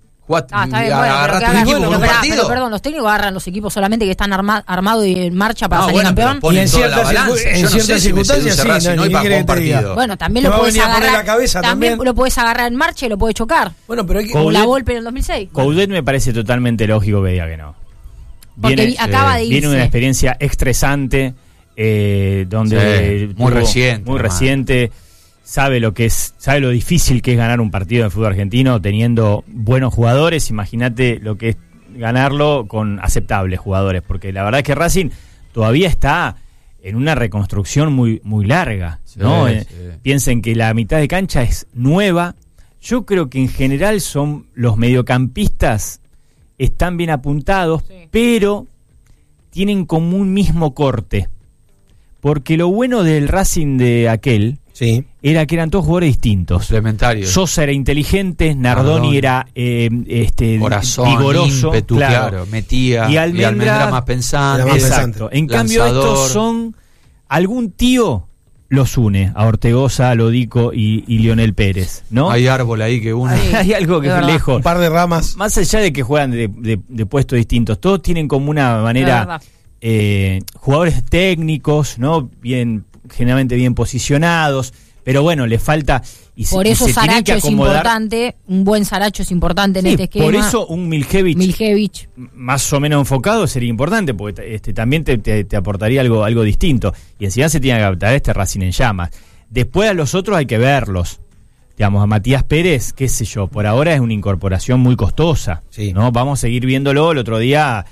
Agarrás tu equipo con un partido. Pero perdón, los técnicos agarran los equipos solamente que están armados y en marcha para salir campeón. Y en ciertas circunstancias sí, no hay para un partido. Bueno, también lo puedes agarrar. También lo puedes agarrar en marcha y lo puedes chocar. Bueno, pero hay que... Como la Volpe en el 2006. Coudet me parece totalmente lógico que diga que no. Porque acaba de irse. Viene una experiencia estresante, donde muy reciente. Sabe lo difícil que es ganar un partido de fútbol argentino teniendo buenos jugadores. Imagínate lo que es ganarlo con aceptables jugadores, porque la verdad es que Racing todavía está en una reconstrucción muy larga, ¿no? Sí. Piensen que la mitad de cancha es nueva. Yo creo que en general son los mediocampistas están bien apuntados, pero tienen como un mismo corte, porque lo bueno del Racing de aquel era que eran todos jugadores distintos. Complementarios. Sosa era inteligente, Nardoni era corazón, vigoroso, ímpetu, claro, metía, y Almendra más pensante. Exacto. En cambio estos son algún tío los une a Ortegoza, a Lodico y Lionel Pérez, ¿no? Hay árbol ahí que une. Hay algo que es lejos. Un par de ramas. Más allá de que juegan de puestos distintos, todos tienen como una manera jugadores técnicos, ¿no? Generalmente bien posicionados, pero bueno, le falta por eso Saracho es importante, un buen Saracho es importante en este esquema. Por eso un Miljevic más o menos enfocado sería importante, porque también te aportaría algo distinto, y encima se tiene que adaptar este Racing en llamas. Después a los otros hay que verlos. Digamos, a Matías Pérez, qué sé yo, por ahora es una incorporación muy costosa, ¿no? Vamos a seguir viéndolo. El otro día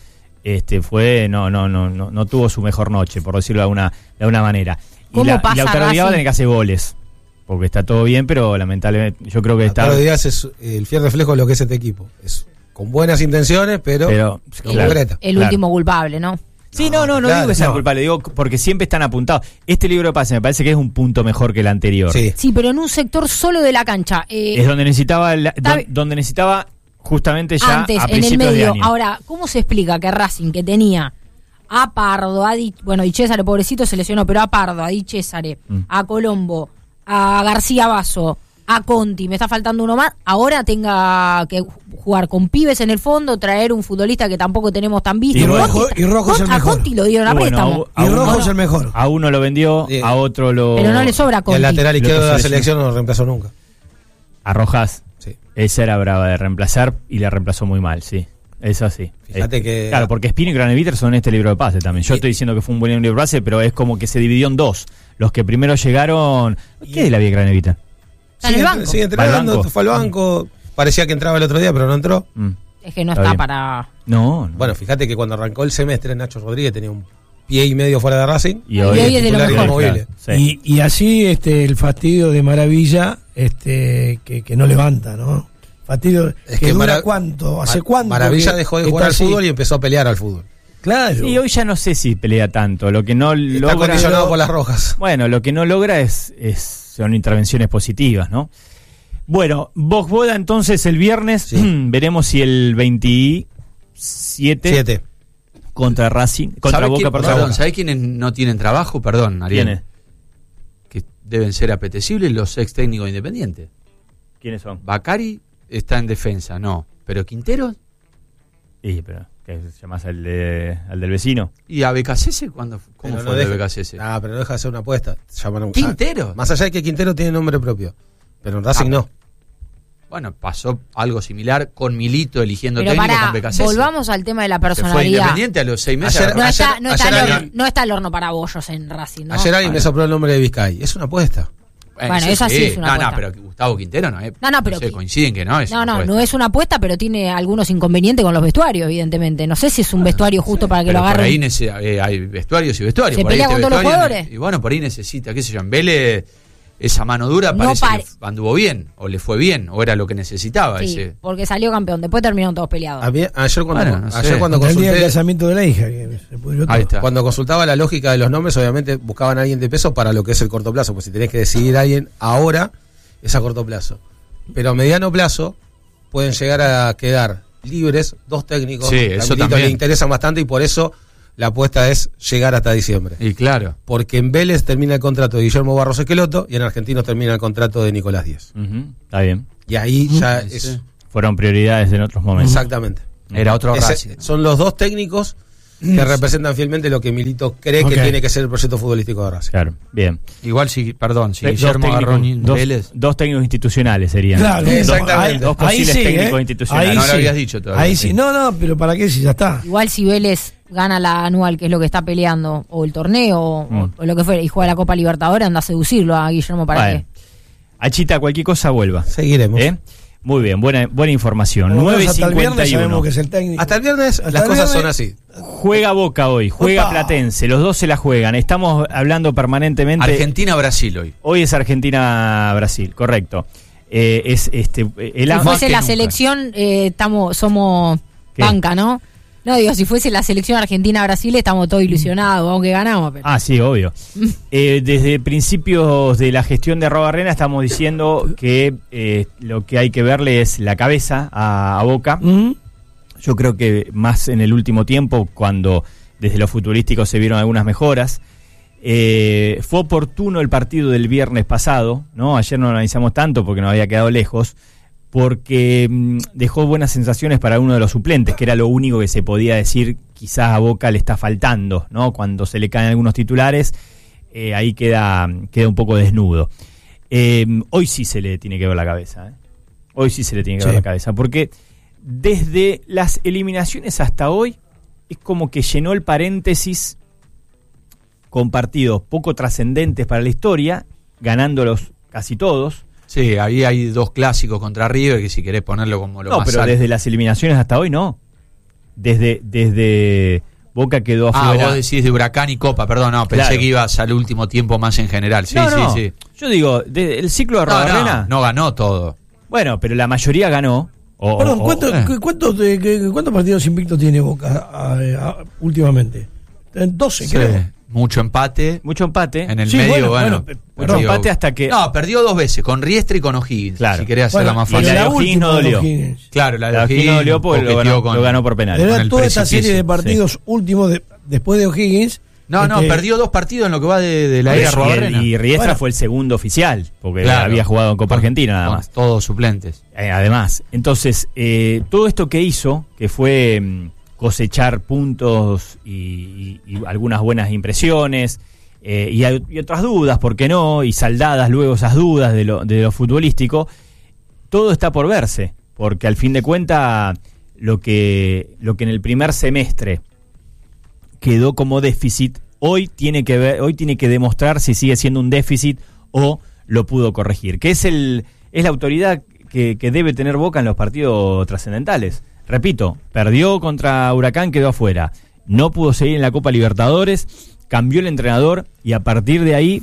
no tuvo su mejor noche, por decirlo de alguna manera. Y Lautaro Díaz va a tener que hacer goles, porque está todo bien, pero lamentablemente yo creo que Lautaro Díaz es el fiel reflejo de lo que es este equipo. Es con buenas intenciones, pero concreta. El último culpable, ¿no? Sí, no digo que sea culpable, digo porque siempre están apuntados. Este libro de pases me parece que es un punto mejor que el anterior. Sí, pero en un sector solo de la cancha. Es donde necesitaba justamente ya antes, a en el principios medio. de año. Ahora, ¿cómo se explica que Racing, que tenía a Pardo, Di Cesare, pobrecito, se lesionó, pero a Pardo, a Di Cesare, a Colombo, a García Basso, a Conti, me está faltando uno más, ahora tenga que jugar con pibes en el fondo, traer un futbolista que tampoco tenemos tan visto? Y Rojo es el mejor. A Conti lo dieron a préstamo. Y Rojo es el mejor. A uno lo vendió, a otro lo... Pero no le sobra a Conti. El lateral izquierdo de la selección no lo reemplazó nunca. A Rojas. Sí. Esa era brava de reemplazar y la reemplazó muy mal, sí. Eso sí. Fíjate que... Claro, porque Espino y Craneviter son este libro de pase también. Yo estoy diciendo que fue un buen libro de pase, pero es como que se dividió en dos. Los que primero llegaron... ¿Qué es la vida de Craneviter? Está en el banco. Sigue entrenando, fue al banco. Parecía que entraba el otro día, pero no entró. Es que no está para... No. Bueno, fíjate que cuando arrancó el semestre, Nacho Rodríguez tenía un pie y medio fuera de Racing. Y hoy es de lo mejor. Claro, sí. Y así el fastidio de Maravilla que no levanta, ¿no? Fastidio es que dura ¿cuánto? ¿Hace cuánto? Maravilla dejó de jugar al fútbol y empezó a pelear al fútbol. Claro. Y hoy ya no sé si pelea tanto. Lo que no está logra... condicionado por las rojas. Bueno, lo que no logra son intervenciones positivas, ¿no? Bueno, Box-Boda entonces el viernes, veremos si el 27 contra Racing, contra Boca, perdón. ¿Sabés quiénes no tienen trabajo? Perdón, Ariel. ¿Quiénes? Que deben ser apetecibles los ex técnicos independientes. ¿Quiénes son? Bacari está en defensa, no. ¿Pero Quintero? Sí, pero ¿qué llamás al del vecino? ¿Y a Becasese? ¿Cómo fue el de Becasese? No, pero no deja de ser una apuesta. ¿Quintero? Más allá de que Quintero tiene nombre propio, pero en Racing no. Bueno, pasó algo similar con Milito eligiendo pero técnico con Becasese. Volvamos al tema de la personalidad. Se fue Independiente a los 6 meses. No está el horno para bollos en Racing, ¿no? Ayer alguien me sopló el nombre de Vizcay. Es una apuesta. Bueno, esa sí es una apuesta. No, pero Gustavo Quintero no es. Pero coinciden que no es. No es una apuesta, pero tiene algunos inconvenientes con los vestuarios, evidentemente. No sé si es un vestuario justo para que lo agarren. Por ahí hay vestuarios y vestuarios. Se pelea con todos los jugadores. Y bueno, por ahí necesita, qué sé yo, en Vélez esa mano dura parece que anduvo bien, o le fue bien, o era lo que necesitaba. Sí, porque salió campeón, después terminaron todos peleados. Ayer cuando consulté el casamiento de la hija, que se pudrió todo. Ahí está. Cuando consultaba la lógica de los nombres, obviamente buscaban a alguien de peso para lo que es el corto plazo, pues si tenés que decidir a alguien ahora, es a corto plazo. Pero a mediano plazo pueden llegar a quedar libres 2 técnicos que a Milito le interesan bastante, y por eso la apuesta es llegar hasta diciembre. Y claro. Porque en Vélez termina el contrato de Guillermo Barros Esqueloto y en Argentinos termina el contrato de Nicolás Díez. Está bien. Y ahí ya fueron prioridades en otros momentos. Exactamente. Era otro Racing. Son los 2 técnicos que representan fielmente lo que Milito cree que tiene que ser el proyecto futbolístico de Racing. Claro, bien. Igual si Guillermo agarró Vélez. 2 técnicos institucionales serían. Claro, exactamente. 2 posibles técnicos institucionales. No lo habías dicho todavía. Ahí sí. No, pero ¿para qué si ya está? Igual si Vélez gana la anual, que es lo que está peleando, o el torneo, o lo que fuera, y juega la Copa Libertadores, anda a seducirlo a Guillermo para que... Achita, cualquier cosa vuelva. Seguiremos. Muy bien, buena información. 9:51. Hasta el viernes las cosas son así. Juega Boca hoy, juega Platense, los dos se la juegan. Estamos hablando permanentemente. Argentina-Brasil hoy. Hoy es Argentina-Brasil, correcto. Si fuese la selección, somos banca, ¿no? No, digo, si fuese la selección Argentina-Brasil estamos todos ilusionados, aunque ganamos. Pero... sí, obvio. Desde principios de la gestión de Arrobarrena estamos diciendo que lo que hay que verle es la cabeza a Boca. Yo creo que más en el último tiempo, cuando desde lo futbolístico se vieron algunas mejoras. Fue oportuno el partido del viernes pasado, ¿no? Ayer no lo analizamos tanto porque nos había quedado lejos, porque dejó buenas sensaciones para uno de los suplentes, que era lo único que se podía decir quizás a Boca le está faltando, ¿no? Cuando se le caen algunos titulares, ahí queda un poco desnudo. Hoy sí se le tiene que ver la cabeza, Hoy sí se le tiene que ver la cabeza, porque desde las eliminaciones hasta hoy es como que llenó el paréntesis con partidos poco trascendentes para la historia, ganándolos casi todos. Sí, ahí hay 2 clásicos contra River, que si querés ponerlo como lo más pero alto. Desde las eliminaciones hasta hoy no. Desde Boca quedó afuera. Vos decís de Huracán y Copa, perdón, pensé que ibas al último tiempo más en general. Sí. Yo digo, el ciclo de Arrobarrena... No ganó todo. Bueno, pero la mayoría ganó. Perdón, ¿cuántos partidos invictos tiene Boca últimamente? 12, creo. Mucho empate. En el medio, mucho empate hasta que... No, perdió 2 veces, con Riestra y con O'Higgins. Claro. Si querés hacerla más fácil. Y la de O'Higgins no dolió. Claro, la de O'Higgins no dolió porque lo ganó por penal. Era toda esta serie de partidos últimos después de O'Higgins. Perdió 2 partidos en lo que va de la era Arrobarrena. Y Riestra fue el segundo oficial, porque había jugado en Copa Argentina nada más. Todos suplentes. Además, entonces, todo esto que hizo, que fue cosechar puntos y algunas buenas impresiones, y otras dudas, ¿por qué no? Y saldadas luego esas dudas de lo futbolístico, todo está por verse, porque al fin de cuentas lo que en el primer semestre quedó como déficit, hoy tiene que demostrar si sigue siendo un déficit o lo pudo corregir, que es la autoridad que debe tener Boca en los partidos trascendentales. Repito, perdió contra Huracán, quedó afuera, no pudo seguir en la Copa Libertadores, cambió el entrenador y a partir de ahí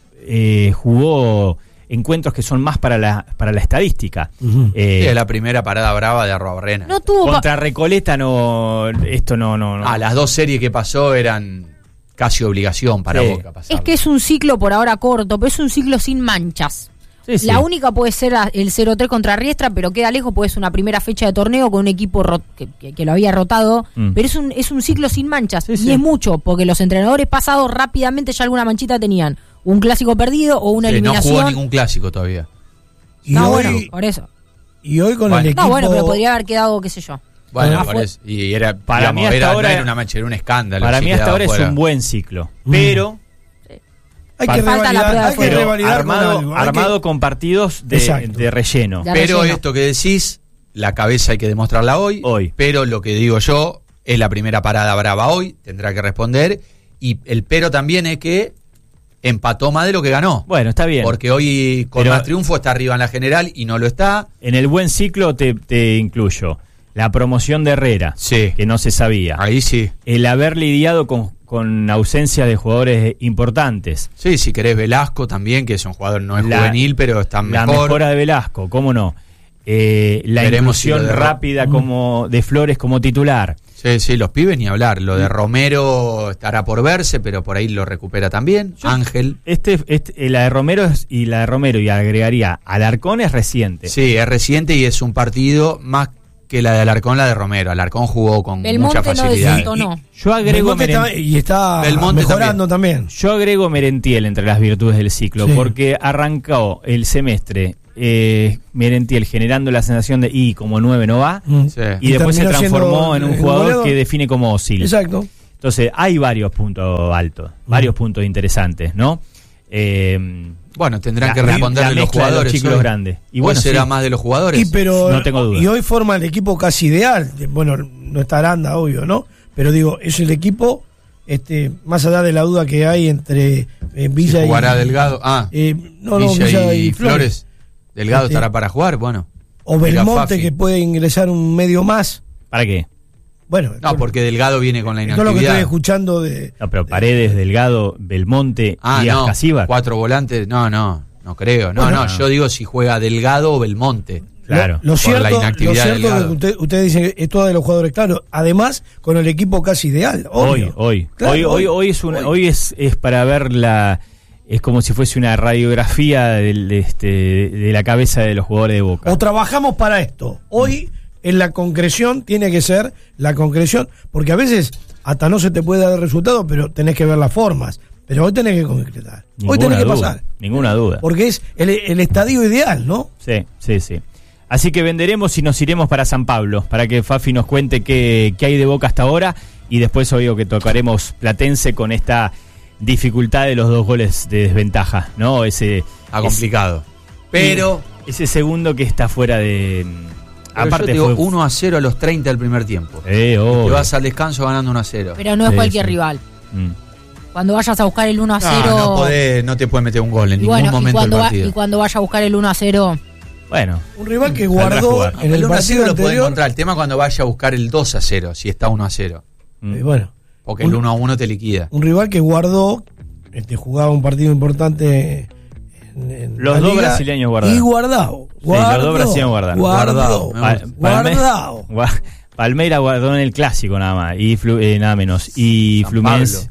jugó encuentros que son más para la estadística. Es la primera parada brava de Arrobarrena. No tuvo contra Recoleta no. Las 2 series que pasó eran casi obligación para Boca pasar. Es que es un ciclo por ahora corto, pero es un ciclo sin manchas. Sí. La única puede ser el 0-3 contra Riestra, pero queda lejos, porque es una primera fecha de torneo con un equipo que lo había rotado, pero es un ciclo sin manchas, y es mucho, porque los entrenadores pasados rápidamente ya alguna manchita tenían, un clásico perdido o una eliminación. No jugó ningún clásico todavía. Por eso. Y hoy con el equipo... No, bueno, pero podría haber quedado, qué sé yo. Bueno, por eso. Y era, para mí hasta ahora no era una mancha, era un escándalo. Para mí hasta ahora es un buen ciclo, pero Hay que revalidar armado con partidos de relleno. Pero esto que decís, la cabeza hay que demostrarla hoy. Pero lo que digo yo, es la primera parada brava hoy, tendrá que responder. Y el pero también es que empató más de lo que ganó. Bueno, está bien. Porque hoy con más triunfo está arriba en la general y no lo está. En el buen ciclo te incluyo la promoción de Herrera, que no se sabía. Ahí sí. El haber lidiado con ausencia de jugadores importantes. Sí, si querés Velasco también, que es un jugador, no es juvenil, pero está mejor. La mejora de Velasco, cómo no. La inclusión rápida como de Flores como titular. Sí, los pibes ni hablar. Lo de Romero estará por verse, pero por ahí lo recupera también. Ángel. La de Romero y agregaría Alarcón es reciente. Sí, es reciente y es un partido más que la de Alarcón, la de Romero. Alarcón jugó con mucha facilidad. Yo agrego y está mejorando también. Yo agrego Merentiel entre las virtudes del ciclo, porque arrancó el semestre Merentiel generando la sensación de como 9 no va, y después se transformó en un jugador que define como Osil. Exacto. Entonces hay varios puntos altos, varios puntos interesantes, ¿no? Bueno, tendrán que responder los jugadores, de los chicos grandes. Y bueno, será más de los jugadores. No tengo duda. Y hoy forma el equipo casi ideal. Bueno, no está Aranda, obvio, ¿no? Pero digo, es el equipo, más allá de la duda que hay entre Villa y... ¿Jugará Delgado? Villa y Flores. Delgado estará para jugar, bueno. O Belmonte, que puede ingresar un medio más. ¿Para qué? Bueno, porque Delgado viene con la inactividad. Todo lo que estoy escuchando No, pero Paredes, Delgado, Belmonte, Díaz, Casíbar. 4 volantes, no creo. No, yo digo si juega Delgado o Belmonte. Claro. Lo cierto que ustedes dicen es todo de los jugadores, claro. Además, con el equipo casi ideal. Obvio. Hoy es para ver es como si fuese una radiografía de la cabeza de los jugadores de Boca. O trabajamos para esto. Hoy en la concreción tiene que ser la concreción, porque a veces hasta no se te puede dar el resultado, pero tenés que ver las formas. Pero hoy tenés que concretar. Hoy tenés que pasar. Ninguna duda. Porque es el estadio ideal, ¿no? Sí. Así que venderemos y nos iremos para San Pablo, para que Fafi nos cuente qué hay de Boca hasta ahora, y después obvio que tocaremos Platense con esta dificultad de los 2 goles de desventaja, ¿no? Complicado. Pero ese segundo que está fuera de... Aparte yo te digo, 1-0 a los 30 del primer tiempo. Te vas al descanso ganando 1-0. Pero no es cualquier rival. Cuando vayas a buscar el 1-0... No te puede meter un gol en ningún momento del partido. Y cuando vayas a buscar el 1-0... Bueno, un rival que guardó en el partido lo puede encontrar. El tema cuando vaya a buscar el 2-0, si está 1-0. Bueno, porque el 1-1 te liquida. Un rival que guardó, jugaba un partido importante en los dos brasileños guardaron. Y guardado. Los dos brasileños guardaron. Guardado. Palmeiras guardó en el clásico nada más, y nada menos. Y San Fluminense,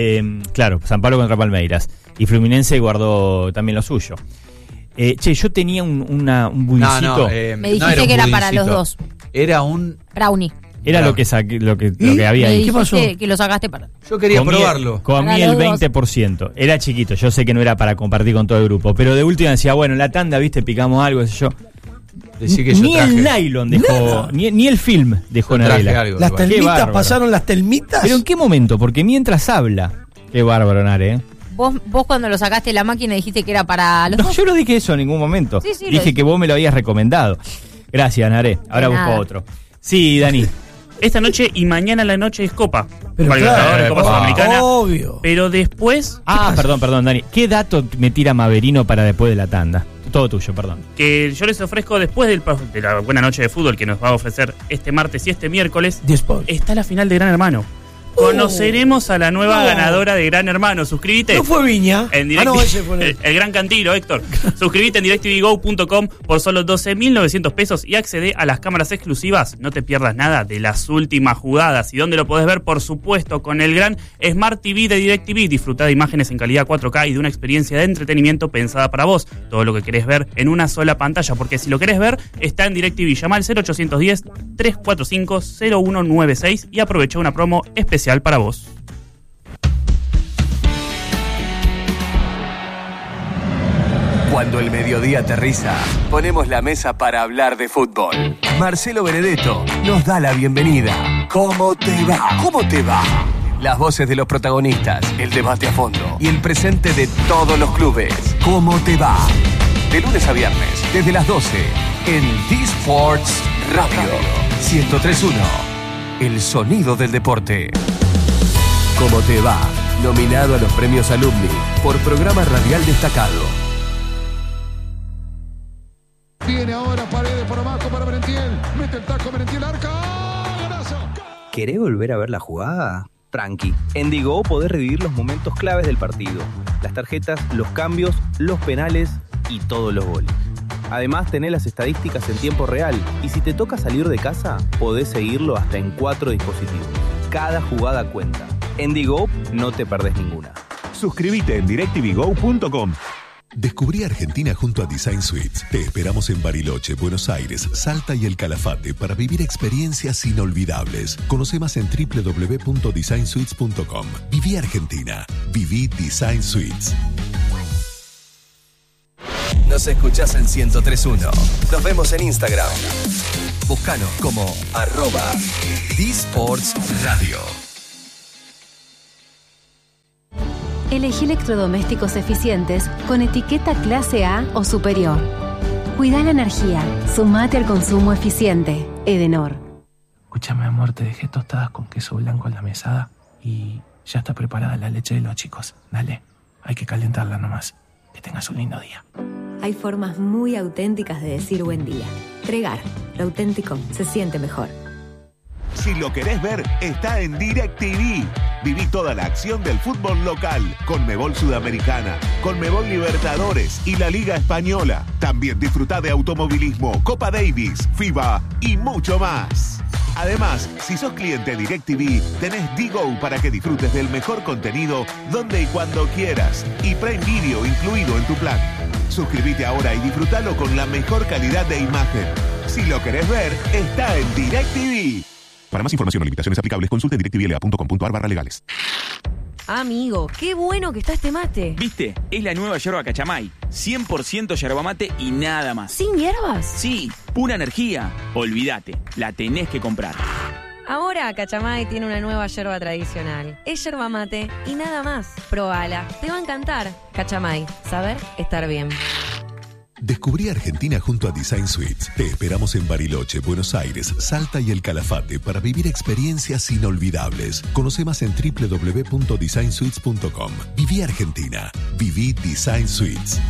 San Pablo contra Palmeiras. Y Fluminense guardó también lo suyo. Yo tenía un bullicito. Me dijiste que era para los dos. Era un brownie. Era lo que había ahí. ¿Qué pasó? Que lo sacaste para... Yo quería probarlo. Comí el 20%. Era chiquito, yo sé que no era para compartir con todo el grupo, pero de última decía, bueno, en la tanda, viste, picamos algo, yo. Ni el nylon dejó, ni el film dejó Narela. Las telmitas pasaron las telmitas. ¿Pero en qué momento? Porque mientras habla. Qué bárbaro, Nare, Vos cuando lo sacaste de la máquina dijiste que era para los dos. Yo no dije eso en ningún momento. Dije que vos me lo habías recomendado. Gracias, Naré. Ahora busco otro. Sí, Dani. Esta noche y mañana a la noche es Copa. Pero claro, Copa Sudamericana. Obvio. Pero después... Perdón, Dani. ¿Qué dato me tira Maverino para después de la tanda? Todo tuyo, perdón. Que yo les ofrezco después de la buena noche de fútbol que nos va a ofrecer este martes y este miércoles. Está la final de Gran Hermano. Conoceremos a la nueva ganadora de Gran Hermano. Suscríbete. No fue Viña. En ese fue el gran Cantilo, Héctor. Suscríbete en DirecTVGo.com por solo 12.900 pesos y accede a las cámaras exclusivas. No te pierdas nada de las últimas jugadas. ¿Y dónde lo podés ver? Por supuesto, con el gran Smart TV de DirecTV. Disfrutá de imágenes en calidad 4K y de una experiencia de entretenimiento pensada para vos. Todo lo que querés ver en una sola pantalla. Porque si lo querés ver, está en DirecTV. Llama al 0810-345-0196 y aprovecha una promo especial para vos. Cuando el mediodía aterriza, ponemos la mesa para hablar de fútbol. Marcelo Benedetto nos da la bienvenida. ¿Cómo te va? ¿Cómo te va? Las voces de los protagonistas, el debate a fondo y el presente de todos los clubes. ¿Cómo te va? De lunes a viernes, desde las 12, en D-Sports Radio 103.1. El sonido del deporte. ¿Cómo te va? Nominado a los premios Alumni por programa radial destacado. Viene ahora Paredes por abajo para Merentiel. Mete el taco Merentiel, arca. ¡Golazo! ¿Querés volver a ver la jugada? Tranqui. En Digo podés revivir los momentos claves del partido. Las tarjetas, los cambios, los penales y todos los goles. Además, tenés las estadísticas en tiempo real. Y si te toca salir de casa, podés seguirlo hasta en 4 dispositivos. Cada jugada cuenta. En Digo no te perdés ninguna. Suscríbete en DirecTVGo.com. Descubrí Argentina junto a Design Suites. Te esperamos en Bariloche, Buenos Aires, Salta y El Calafate para vivir experiencias inolvidables. Conoce más en www.designsuites.com. Viví Argentina. Viví Design Suites. Nos escuchás en 103.1. Nos vemos en Instagram. Búscanos como @DSportsRadio. Elegí electrodomésticos eficientes con etiqueta clase A o superior. Cuida la energía. Sumate al consumo eficiente. Edenor. Escúchame, amor, te dejé tostadas con queso blanco en la mesada y ya está preparada la leche de los chicos. Dale, hay que calentarla nomás. Que tengas un lindo día. Hay formas muy auténticas de decir buen día. Tregar, lo auténtico se siente mejor. Si lo querés ver, está en DirecTV. Viví toda la acción del fútbol local, Conmebol Sudamericana, Conmebol Libertadores y la Liga Española. También disfrutá de automovilismo, Copa Davis, FIBA y mucho más. Además, si sos cliente DirecTV, tenés Digo para que disfrutes del mejor contenido donde y cuando quieras. Y Prime Video incluido en tu plan. Suscríbete ahora y disfrutalo con la mejor calidad de imagen. Si lo querés ver, está en DirecTV. Para más información o limitaciones aplicables, consulte directvla.com.ar/legales. Amigo, qué bueno que está este mate. ¿Viste? Es la nueva yerba Cachamay. 100% yerba mate y nada más. ¿Sin hierbas? Sí, pura energía. Olvídate, la tenés que comprar. Ahora Cachamay tiene una nueva yerba tradicional. Es yerba mate y nada más. Probala, te va a encantar. Cachamay, saber estar bien. Descubrí Argentina junto a Design Suites. Te esperamos en Bariloche, Buenos Aires, Salta y El Calafate para vivir experiencias inolvidables. Conoce más en www.designsuites.com. Viví Argentina. Viví Design Suites.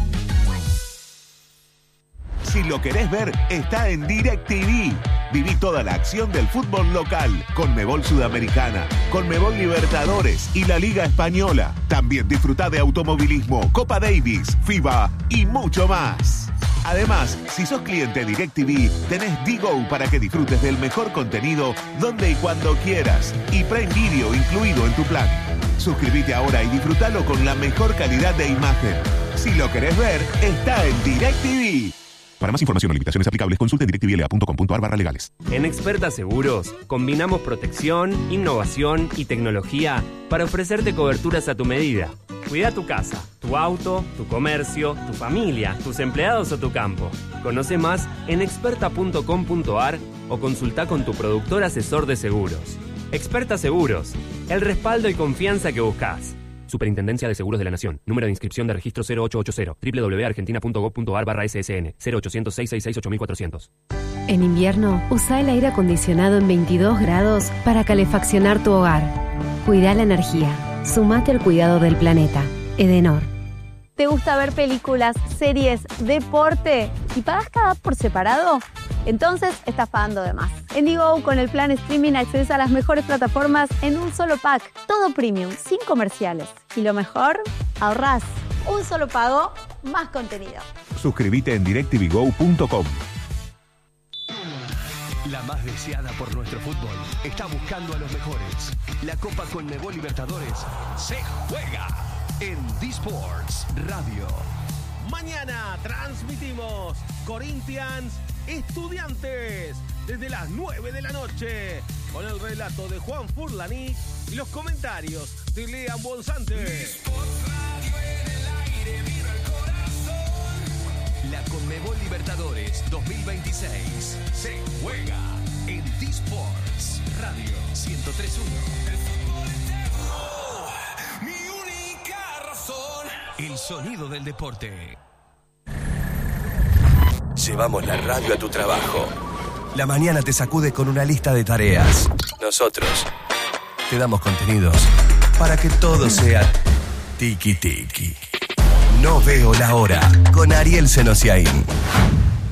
Si lo querés ver, está en DirecTV. Viví toda la acción del fútbol local, Conmebol Sudamericana, Conmebol Libertadores y la Liga Española. También disfrutá de automovilismo, Copa Davis, FIBA y mucho más. Además, si sos cliente DirecTV, tenés Digo para que disfrutes del mejor contenido donde y cuando quieras. Y Prime Video incluido en tu plan. Suscríbete ahora y disfrutalo con la mejor calidad de imagen. Si lo querés ver, está en DirecTV. Para más información o limitaciones aplicables, consulte directvla.com.ar/legales. En Experta Seguros, combinamos protección, innovación y tecnología para ofrecerte coberturas a tu medida. Cuida tu casa, tu auto, tu comercio, tu familia, tus empleados o tu campo. Conoce más en experta.com.ar o consulta con tu productor asesor de seguros. Experta Seguros, el respaldo y confianza que buscas. Superintendencia de Seguros de la Nación. Número de inscripción de registro 0880. www.argentina.gov.ar/SSN. 0800-666-8400. En invierno, usa el aire acondicionado en 22 grados para calefaccionar tu hogar. Cuida la energía. Sumate al cuidado del planeta. Edenor. ¿Te gusta ver películas, series, deporte y pagas cada app por separado? Entonces estás pagando de más. En Digo, con el plan streaming accedes a las mejores plataformas en un solo pack. Todo premium, sin comerciales. Y lo mejor, ahorrás. Un solo pago, más contenido. Suscríbete en directvgo.com. La más deseada por nuestro fútbol está buscando a los mejores. La Copa Conmebol Libertadores se juega en D-Sports Radio. Mañana transmitimos Corinthians Estudiantes desde las 9 de la noche con el relato de Juan Furlani y los comentarios de Lean Bonzante. La Conmebol Libertadores 2026 se juega en D-Sports Radio 103.1. El sonido del deporte. Llevamos la radio a tu trabajo. La mañana te sacude con una lista de tareas. Nosotros te damos contenidos para que todo sea tiki tiki. No veo la hora con Ariel Senosiaín.